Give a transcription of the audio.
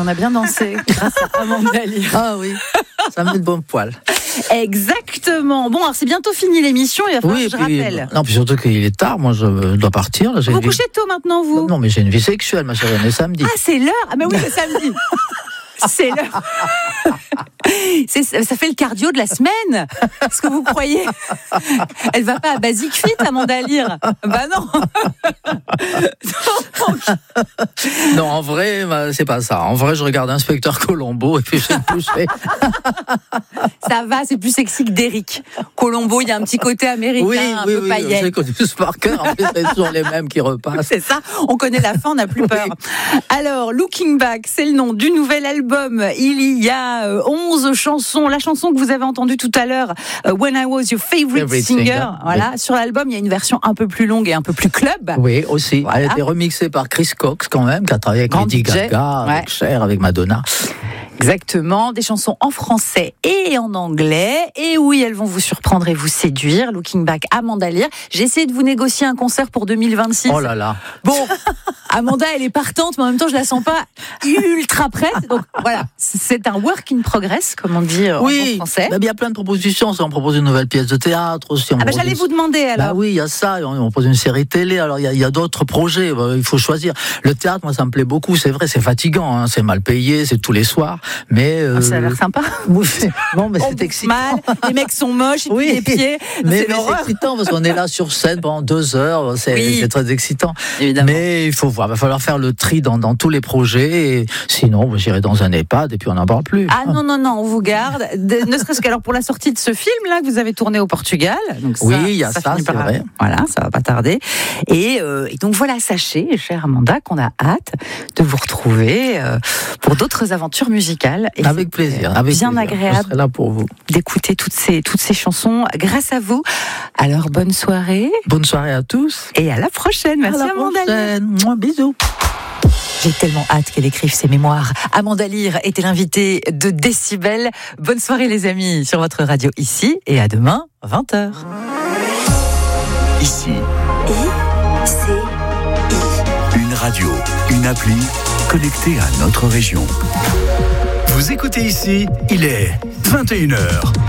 on a bien dansé grâce à Amanda Lear. Ah oui, ça me met de bon poil. Exactement. Bon, alors c'est bientôt fini l'émission, il va falloir que je rappelle. Non, puis surtout qu'il est tard, moi je dois partir. Là, vous couchez tôt maintenant, vous? Non, mais j'ai une vie sexuelle, ma chérie, on est samedi. Ah, c'est l'heure? Ah, mais oui, c'est samedi. C'est l'heure. Ça fait le cardio de la semaine. Est-ce que vous croyez? Elle va pas à Basic Fit, Amanda Lear? Bah non. Non, en vrai, c'est pas ça. En vrai, je regarde Inspecteur Colombo et puis je vais me coucher. Ça va, c'est plus sexy que d'Eric. Colombo, il y a un petit côté américain, un peu paillette. Je connais tous par cœur. En plus, c'est toujours les mêmes qui repassent. C'est ça. On connaît la fin, on n'a plus peur. Alors, Looking Back, c'est le nom du nouvel album. Il y a 11 chansons. La chanson que vous avez entendue tout à l'heure, When I Was Your Favorite Singer. Voilà. Oui. Sur l'album, il y a une version un peu plus longue et un peu plus club. Oui, aussi. Voilà. Elle a été remixée par Chris Cox, quand même, qui a travaillé avec Lady Gaga, avec Cher, avec Madonna. Exactement, des chansons en français et en anglais. Et oui, elles vont vous surprendre et vous séduire. Looking Back, Amanda Lear. J'ai essayé de vous négocier un concert pour 2026. Oh là là. Bon, Amanda, elle est partante, mais en même temps, je la sens pas ultra prête. Donc voilà, c'est un work in progress, comme on dit en français. Il y a plein de propositions. On propose une nouvelle pièce de théâtre aussi. J'allais vous demander alors. Oui, il y a ça. On propose une série télé. Alors il y a d'autres projets. Il faut choisir. Le théâtre, moi, ça me plaît beaucoup. C'est vrai, c'est fatigant. Hein. C'est mal payé. C'est tous les soirs. Mais ça a l'air sympa. Bon, mais c'est excitant. Mal, les mecs sont moches, ils les pieds. Mais c'est excitant parce qu'on est là sur scène pendant 2 heures. C'est très excitant. Évidemment. Mais il faut voir. Il va falloir faire le tri dans tous les projets. Et sinon, j'irai dans un EHPAD et puis on n'en parle plus. Ah non, on vous garde. Ne serait-ce qu'alors pour la sortie de ce film là que vous avez tourné au Portugal. Donc oui, il y a ça, c'est vrai. Voilà, ça va pas tarder. Et donc voilà, sachez, chère Amanda, qu'on a hâte de vous retrouver pour d'autres aventures musicales. Et avec plaisir. Bien agréable. Je serai là pour vous. D'écouter toutes ces chansons grâce à vous. Alors bonne soirée. Bonne soirée à tous. Et à la prochaine. Merci Amanda Lear. Moi, bisous. J'ai tellement hâte qu'elle écrive ses mémoires. Amanda Lear était l'invitée de Décibel. Bonne soirée les amis sur votre radio ici et à demain 20h. Ici. Une radio, une appli connectée à notre région. Vous écoutez ici, il est 21h.